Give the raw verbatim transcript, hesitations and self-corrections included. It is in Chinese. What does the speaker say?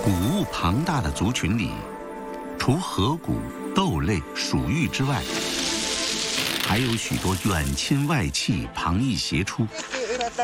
谷物庞大的族群里，除河谷、豆类、鼠域之外，还有许多远亲外戚旁逸斜出。